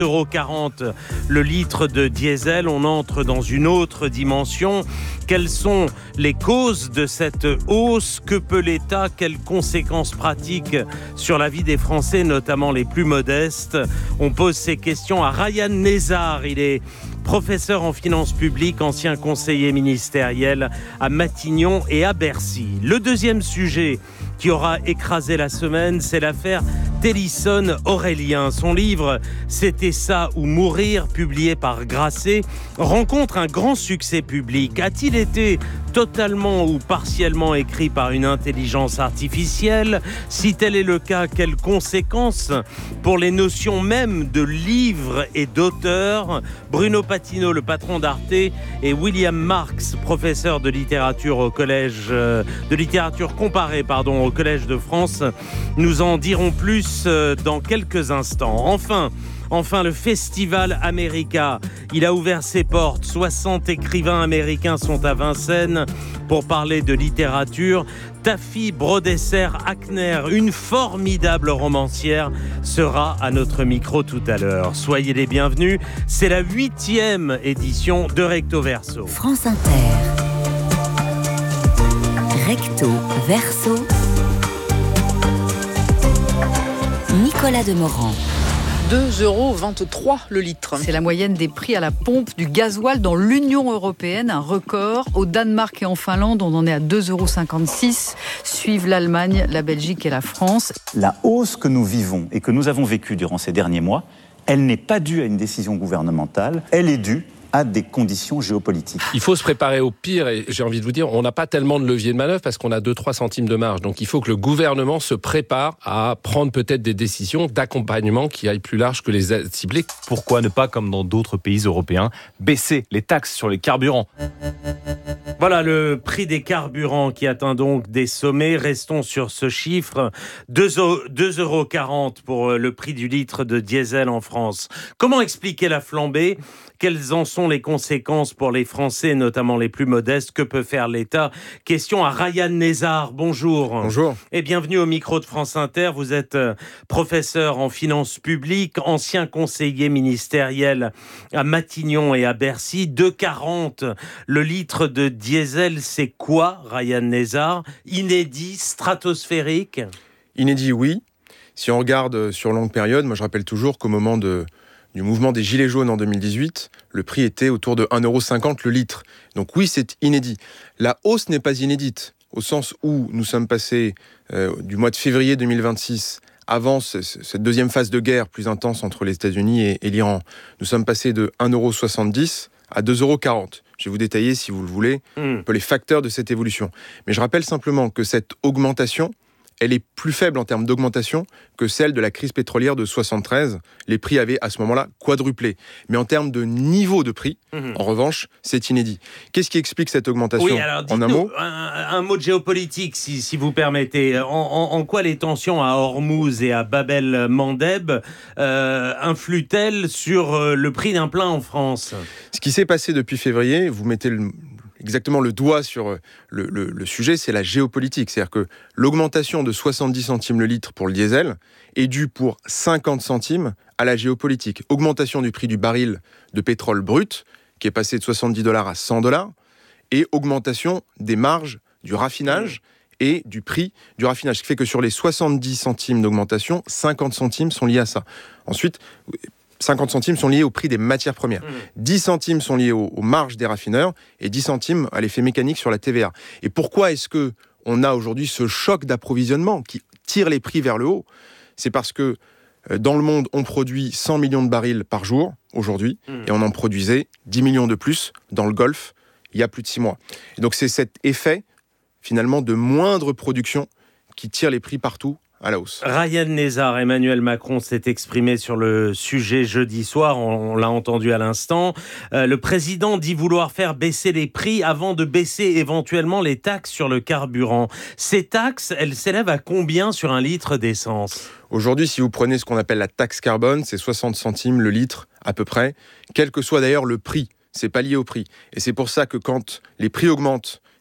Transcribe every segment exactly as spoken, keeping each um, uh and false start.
deux euros quarante le litre de diesel, on entre dans une autre dimension. Quelles sont les causes de cette hausse? Que peut l'État? Quelles conséquences pratiques sur la vie des Français, notamment les plus modestes? On pose ces questions à Ryan Nezar. Il est professeur en finances publiques, ancien conseiller ministériel à Matignon et à Bercy. Le deuxième sujet qui aura écrasé la semaine, c'est l'affaire Télisson-Aurélien. Son livre « C'était ça ou mourir », publié par Grasset, rencontre un grand succès public. A-t-il été totalement ou partiellement écrit par une intelligence artificielle? Si tel est le cas, quelles conséquences pour les notions même de livre et d'auteur? Bruno Patino, le patron d'Arte, et William Marx, professeur de littérature au collège euh, de littérature comparée, pardon, au Collège de France, nous en diront plus euh, dans quelques instants. Enfin, Enfin, le Festival America, il a ouvert ses portes. soixante écrivains américains sont à Vincennes pour parler de littérature. Taffy Brodesser-Akner, une formidable romancière, sera à notre micro tout à l'heure. Soyez les bienvenus. C'est la huitième édition de Recto Verso. France Inter. Recto Verso. Nicolas Demorand. deux euros vingt-trois le litre. C'est la moyenne des prix à la pompe du gasoil dans l'Union européenne, un record. Au Danemark et en Finlande, on en est à deux euros cinquante-six. Suivent l'Allemagne, la Belgique et la France. La hausse que nous vivons et que nous avons vécue durant ces derniers mois, elle n'est pas due à une décision gouvernementale, elle est due à des conditions géopolitiques. Il faut se préparer au pire et j'ai envie de vous dire, on n'a pas tellement de levier de manœuvre parce qu'on a deux à trois centimes de marge. Donc il faut que le gouvernement se prépare à prendre peut-être des décisions d'accompagnement qui aillent plus large que les aides ciblées. Pourquoi ne pas, comme dans d'autres pays européens, baisser les taxes sur les carburants ? Voilà le prix des carburants qui atteint donc des sommets. Restons sur ce chiffre. deux euros quarante pour le prix du litre de diesel en France. Comment expliquer la flambée ? Quelles en sont les conséquences pour les Français, notamment les plus modestes? Que peut faire l'État? Question à Ryan Nezar. Bonjour. Bonjour. Et bienvenue au micro de France Inter. Vous êtes professeur en finances publiques, ancien conseiller ministériel à Matignon et à Bercy. deux euros quarante le litre de diesel, c'est quoi, Ryan Nezar? Inédit, stratosphérique? Inédit, oui. Si on regarde sur longue période, moi je rappelle toujours qu'au moment de... du mouvement des Gilets jaunes en deux mille dix-huit, le prix était autour de un euro cinquante le litre. Donc oui, c'est inédit. La hausse n'est pas inédite, au sens où nous sommes passés euh, du mois de février deux mille vingt-six, avant ce, cette deuxième phase de guerre plus intense entre les États-Unis et, et l'Iran. Nous sommes passés de un euro soixante-dix à deux euros quarante. Je vais vous détailler, si vous le voulez, mmh. un peu les facteurs de cette évolution. Mais je rappelle simplement que cette augmentation, elle est plus faible en termes d'augmentation que celle de la crise pétrolière de soixante-treize. Les prix avaient à ce moment-là quadruplé. Mais en termes de niveau de prix, mmh. en revanche, c'est inédit. Qu'est-ce qui explique cette augmentation? Oui, alors en un mot un, un mot de géopolitique, si, si vous permettez. En, en, en quoi les tensions à Hormuz et à Bab-el-Mandeb euh, influent-elles sur euh, le prix d'un plein en France? Ce qui s'est passé depuis février, vous mettez le... exactement le doigt sur le, le, le sujet, c'est la géopolitique. C'est-à-dire que l'augmentation de soixante-dix centimes le litre pour le diesel est due pour cinquante centimes à la géopolitique. Augmentation du prix du baril de pétrole brut, qui est passé de soixante-dix dollars à cent dollars, et augmentation des marges du raffinage et du prix du raffinage. Ce qui fait que sur les soixante-dix centimes d'augmentation, cinquante centimes sont liés à ça. Ensuite, cinquante centimes sont liés au prix des matières premières. Mmh. dix centimes sont liés aux, aux marges des raffineurs et dix centimes à l'effet mécanique sur la T V A. Et pourquoi est-ce que on a aujourd'hui ce choc d'approvisionnement qui tire les prix vers le haut? C'est parce que euh, dans le monde, on produit cent millions de barils par jour aujourd'hui mmh. et on en produisait dix millions de plus dans le Golfe il y a plus de six mois. Et donc c'est cet effet finalement de moindre production qui tire les prix partout à la hausse. Ryan Nezar, Emmanuel Macron s'est exprimé sur le sujet jeudi soir, on, on l'a entendu à l'instant. Euh, le président dit vouloir faire baisser les prix avant de baisser éventuellement les taxes sur le carburant. Ces taxes, elles s'élèvent à combien sur un litre d'essence? Aujourd'hui, si vous prenez ce qu'on appelle la taxe carbone, c'est soixante centimes le litre à peu près, quel que soit d'ailleurs le prix. C'est pas lié au prix. Et c'est pour ça que quand les prix augmentent,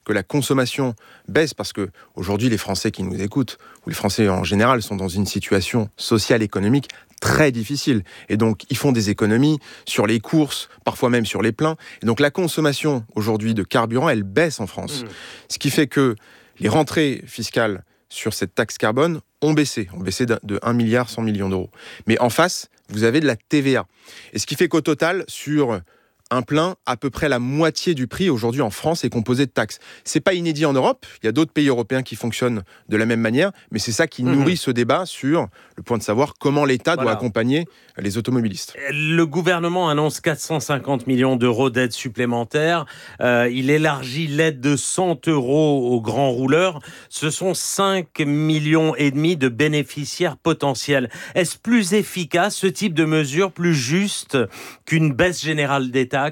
que la consommation baisse, parce que aujourd'hui les Français qui nous écoutent, ou les Français en général, sont dans une situation sociale, économique très difficile. Et donc, ils font des économies sur les courses, parfois même sur les pleins. Et donc, la consommation aujourd'hui de carburant, elle baisse en France. Mmh. Ce qui fait que les rentrées fiscales sur cette taxe carbone ont baissé, ont baissé de un milliard cent millions d'euros. Mais en face, vous avez de la T V A. Et ce qui fait qu'au total, sur un plein, à peu près la moitié du prix aujourd'hui en France est composé de taxes. C'est pas inédit en Europe. Il y a d'autres pays européens qui fonctionnent de la même manière, mais c'est ça qui mmh. nourrit ce débat sur le point de savoir comment l'État voilà. doit accompagner les automobilistes. Le gouvernement annonce quatre cent cinquante millions d'euros d'aide supplémentaire. Euh, il élargit l'aide de cent euros aux grands rouleurs. Ce sont cinq millions et demi de bénéficiaires potentiels. Est-ce plus efficace, ce type de mesure, plus juste qu'une baisse générale des taxes ?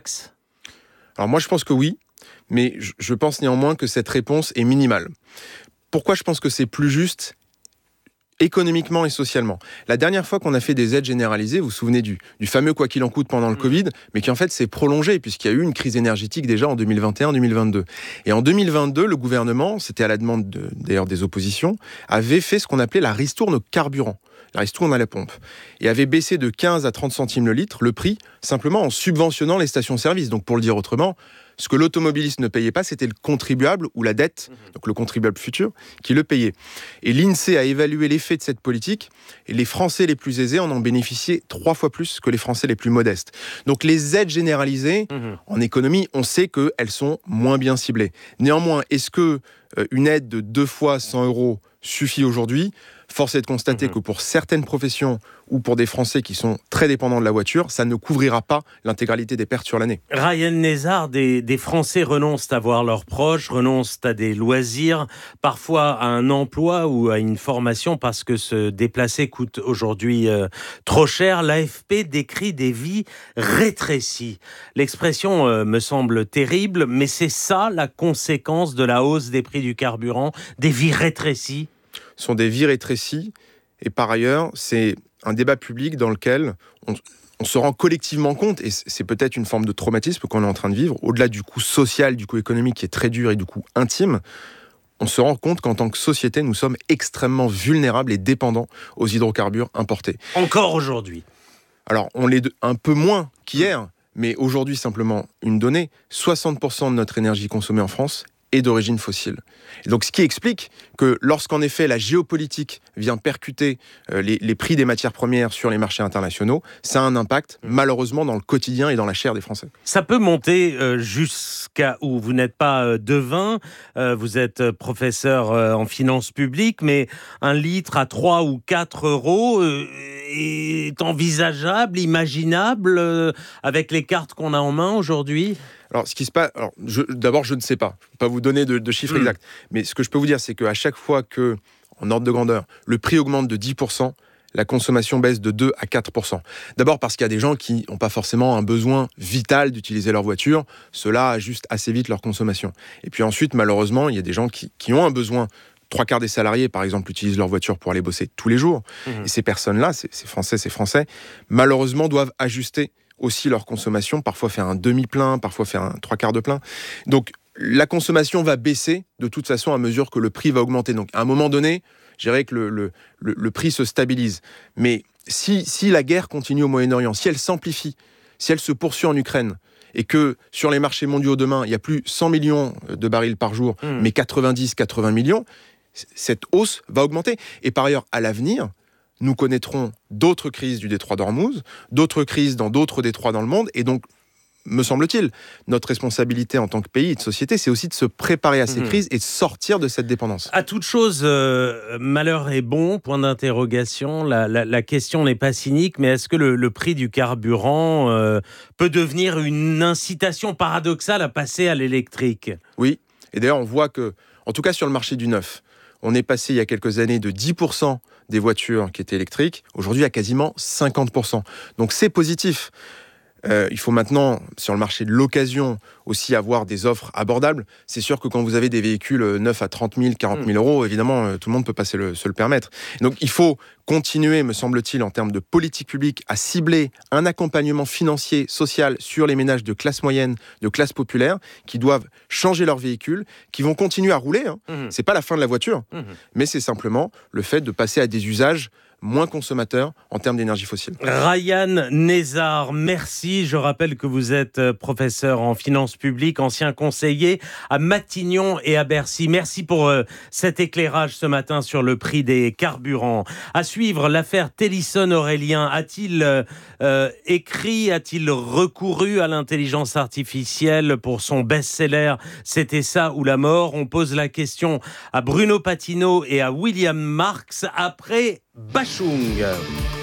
Alors moi je pense que oui, mais je pense néanmoins que cette réponse est minimale. Pourquoi je pense que c'est plus juste économiquement et socialement? La dernière fois qu'on a fait des aides généralisées, vous vous souvenez du, du fameux quoi qu'il en coûte pendant le mmh. Covid, mais qui en fait s'est prolongé puisqu'il y a eu une crise énergétique déjà en deux mille vingt et un deux mille vingt-deux. Et en deux mille vingt-deux, le gouvernement, c'était à la demande de, d'ailleurs des oppositions, avait fait ce qu'on appelait la ristourne au carburant. La ristourne à la pompe, et avait baissé de quinze à trente centimes le litre le prix, simplement en subventionnant les stations-service. Donc pour le dire autrement, ce que l'automobiliste ne payait pas, c'était le contribuable ou la dette, mmh. donc le contribuable futur, qui le payait. Et l'INSEE a évalué l'effet de cette politique, et les Français les plus aisés en ont bénéficié trois fois plus que les Français les plus modestes. Donc les aides généralisées, mmh. en économie, on sait qu'elles sont moins bien ciblées. Néanmoins, est-ce que euh, une aide de deux fois cent euros suffit aujourd'hui ? Force est de constater mmh. que pour certaines professions ou pour des Français qui sont très dépendants de la voiture, ça ne couvrira pas l'intégralité des pertes sur l'année. Ryan Nézard, des, des Français renoncent à voir leurs proches, renoncent à des loisirs, parfois à un emploi ou à une formation parce que se déplacer coûte aujourd'hui euh, trop cher. L'A F P décrit des vies rétrécies. L'expression euh, me semble terrible, mais c'est ça la conséquence de la hausse des prix du carburant, des vies rétrécies. Sont des vies rétrécies, et par ailleurs, c'est un débat public dans lequel on, on se rend collectivement compte, et c'est peut-être une forme de traumatisme qu'on est en train de vivre, au-delà du coût social, du coût économique qui est très dur et du coût intime, on se rend compte qu'en tant que société, nous sommes extrêmement vulnérables et dépendants aux hydrocarbures importés. Encore aujourd'hui. Alors, on l'est un peu moins qu'hier, mais aujourd'hui, simplement une donnée, soixante pour cent de notre énergie consommée en France et d'origine fossile. Et donc, ce qui explique que lorsqu'en effet la géopolitique vient percuter euh, les, les prix des matières premières sur les marchés internationaux, ça a un impact malheureusement dans le quotidien et dans la chair des Français. Ça peut monter euh, jusqu'à où vous n'êtes pas euh, devin, euh, vous êtes professeur euh, en finances publiques, mais un litre à trois ou quatre euros euh, est envisageable, imaginable euh, avec les cartes qu'on a en main aujourd'hui ? Alors, ce qui se passe, alors, je, d'abord, je ne sais pas. Je ne peux pas vous donner de, de chiffres mmh. exacts. Mais ce que je peux vous dire, c'est qu'à chaque fois que, en ordre de grandeur, le prix augmente de dix pour cent, la consommation baisse de deux à quatre pour cent. D'abord parce qu'il y a des gens qui n'ont pas forcément un besoin vital d'utiliser leur voiture. Cela ajuste assez vite leur consommation. Et puis ensuite, malheureusement, il y a des gens qui, qui ont un besoin. Trois quarts des salariés, par exemple, utilisent leur voiture pour aller bosser tous les jours. Mmh. Et ces personnes-là, ces, ces Français, ces Français, malheureusement, doivent ajuster aussi leur consommation, parfois faire un demi-plein, parfois faire un trois quarts de plein. Donc, la consommation va baisser de toute façon à mesure que le prix va augmenter. Donc, à un moment donné, je dirais que le, le, le, le prix se stabilise. Mais si, si la guerre continue au Moyen-Orient, si elle s'amplifie, si elle se poursuit en Ukraine, et que sur les marchés mondiaux demain, il y a plus cent millions de barils par jour, mmh. mais quatre-vingt-dix à quatre-vingts millions, cette hausse va augmenter. Et par ailleurs, à l'avenir, nous connaîtrons d'autres crises du détroit d'Ormuz, d'autres crises dans d'autres détroits dans le monde, et donc, me semble-t-il, notre responsabilité en tant que pays et de société, c'est aussi de se préparer à ces mmh. crises et de sortir de cette dépendance. À toute chose, euh, malheur est bon, point d'interrogation. La, la, la question n'est pas cynique, mais est-ce que le, le prix du carburant euh, peut devenir une incitation paradoxale à passer à l'électrique ? Oui, et d'ailleurs, on voit que, en tout cas sur le marché du neuf, on est passé il y a quelques années de dix pour cent des voitures qui étaient électriques, aujourd'hui à quasiment cinquante pour cent. Donc c'est positif. Euh, il faut maintenant, sur le marché de l'occasion, aussi avoir des offres abordables. C'est sûr que quand vous avez des véhicules neufs à trente mille, quarante mille euros, évidemment, euh, tout le monde peut pas se le, se le permettre. Donc il faut continuer, me semble-t-il, en termes de politique publique, à cibler un accompagnement financier, social sur les ménages de classe moyenne, de classe populaire, qui doivent changer leur véhicule, qui vont continuer à rouler. Hein. Mmh. C'est pas la fin de la voiture, mmh. mais c'est simplement le fait de passer à des usages moins consommateurs en termes d'énergie fossile. Ryan Nezar, merci. Je rappelle que vous êtes professeur en finances publiques, ancien conseiller à Matignon et à Bercy. Merci pour euh, cet éclairage ce matin sur le prix des carburants. À suivre, l'affaire Télisson-Aurélien. A-t-il euh, euh, écrit, a-t-il recouru à l'intelligence artificielle pour son best-seller « C'était ça ou la mort ?» On pose la question à Bruno Patino et à William Marx après Bachung.